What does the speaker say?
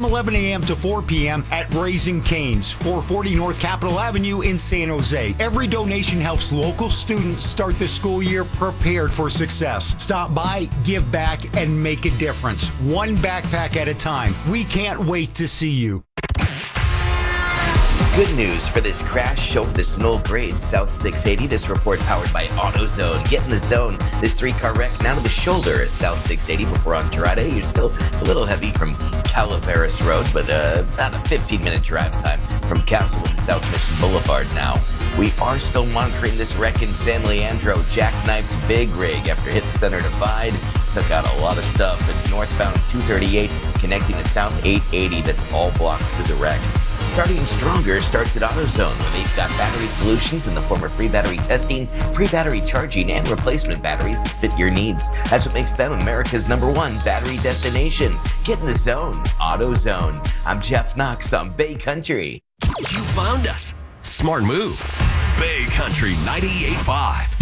from 11 a.m. to 4 p.m. at Raising Cane's, 440 North Capitol Avenue in San Jose. Every donation helps local students start the school year prepared for success. Stop by, give back, and make a difference. One backpack at a time. We can't wait to see you. Good news for this crash over the Knoll Grade, South 680. This report powered by AutoZone. Get in the zone. This 3-car wreck now to the shoulder of South 680 before Andrade. You're still a little heavy from Calaveras Road, but about a 15-minute drive time from Castlewood to South Mission Boulevard now. We are still monitoring this wreck in San Leandro. Jackknifed big rig after hitting center divide. Took out a lot of stuff. It's northbound 238 connecting to South 880 that's all blocked through the wreck. Starting stronger starts at AutoZone, where they've got battery solutions in the form of free battery testing, free battery charging, and replacement batteries that fit your needs. That's what makes them America's #1 battery destination. Get in the zone. AutoZone. I'm Jeff Knox on Bay Country. You found us. Smart move. Bay Country 98.5.